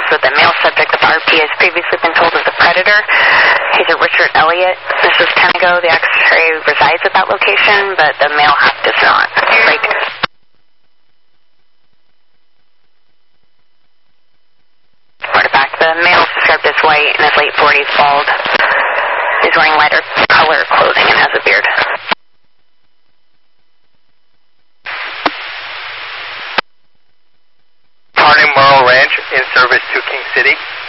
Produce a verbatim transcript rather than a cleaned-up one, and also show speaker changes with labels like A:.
A: with the male subject. The R P has previously been told is a predator. He's a Richard Elliott. This was ten ago. The X-ray resides at that location, but the male half does not. Like, artifact. The male is described as white in his late forties, bald. He's wearing lighter color clothing and has a beard.
B: Harding Morrow Ranch in service to King City.